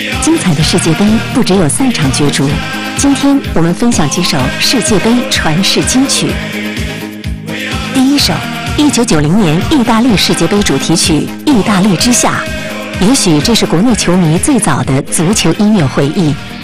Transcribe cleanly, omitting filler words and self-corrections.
精彩的世界杯不只有赛场角逐，今天我们分享几首世界杯传世金曲。第一首，1990年意大利世界杯主题曲《意大利之夏》，也许这是国内球迷最早的足球音乐回忆。